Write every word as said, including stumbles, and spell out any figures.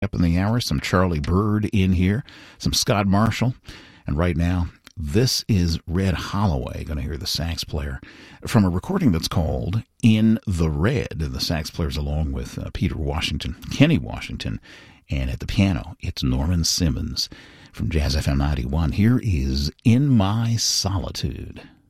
Up in the hour, some Charlie Byrd in here, some Scott Marshall, and right now, this is Red Holloway. Going to hear the sax player from a recording that's called In the Red. The sax player's along with uh, Peter Washington, Kenny Washington, and at the piano, it's Norman Simmons from Jazz F M ninety-one. Here is In My Solitude.